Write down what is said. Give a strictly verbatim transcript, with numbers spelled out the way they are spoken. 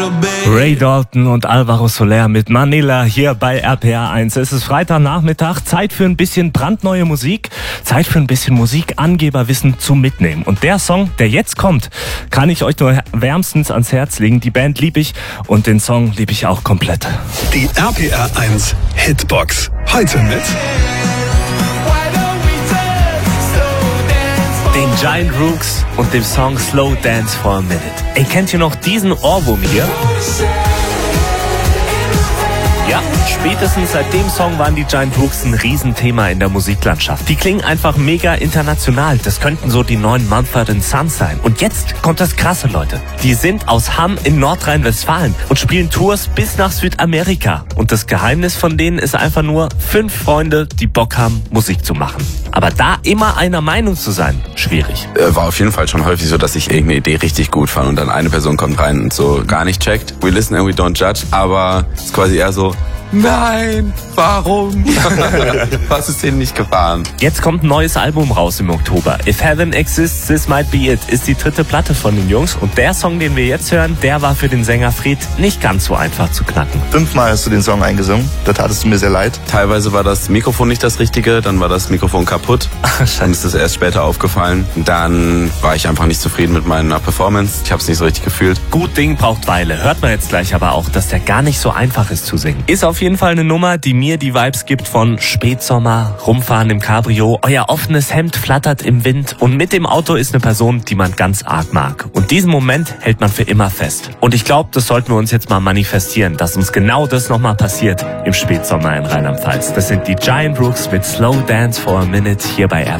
Ray Dalton und Alvaro Soler mit Manila hier bei R P R eins. Es ist Freitagnachmittag, Zeit für ein bisschen brandneue Musik, Zeit für ein bisschen Musikangeberwissen zum Mitnehmen. Und der Song, der jetzt kommt, kann ich euch nur wärmstens ans Herz legen. Die Band liebe ich und den Song liebe ich auch komplett. Die R P R eins Hitbox. Heute mit den Giant Rooks und dem Song Slow Dance for a Minute. Ey, kennt ihr noch diesen Ohrwurm hier? Ja, spätestens seit dem Song waren die Giant Rooks ein Riesenthema in der Musiklandschaft. Die klingen einfach mega international. Das könnten so die neuen Mumford and Sons sein. Und jetzt kommt das Krasse, Leute. Die sind aus Hamm in Nordrhein-Westfalen und spielen Tours bis nach Südamerika. Und das Geheimnis von denen ist einfach nur fünf Freunde, die Bock haben, Musik zu machen. Aber da immer einer Meinung zu sein, schwierig. War auf jeden Fall schon häufig so, dass ich irgendeine Idee richtig gut fand und dann eine Person kommt rein und so gar nicht checkt. We listen and we don't judge, aber es ist quasi eher so, nein, warum? Was ist denen nicht gefahren? Jetzt kommt ein neues Album raus im Oktober. If Heaven Exists, This Might Be It ist die dritte Platte von den Jungs. Und der Song, den wir jetzt hören, der war für den Sänger Fred nicht ganz so einfach zu knacken. Fünfmal hast du den Song eingesungen. Da tatest du mir sehr leid. Teilweise war das Mikrofon nicht das Richtige, dann war das Mikrofon kaputt. Dann ist das erst später aufgefallen. Dann war ich einfach nicht zufrieden mit meiner Performance. Ich habe es nicht so richtig gefühlt. Gut Ding braucht Weile. Hört man jetzt gleich aber auch, dass der gar nicht so einfach ist zu singen. Ist auf jeden Fall eine Nummer, die mir die Vibes gibt von Spätsommer, Rumfahren im Cabrio, euer offenes Hemd flattert im Wind und mit dem Auto ist eine Person, die man ganz arg mag. Und diesen Moment hält man für immer fest. Und ich glaube, das sollten wir uns jetzt mal manifestieren, dass uns genau das nochmal passiert im Spätsommer in Rheinland-Pfalz. Das sind die Giant Rooks mit Slow Dance for a Minute hier bei R P R.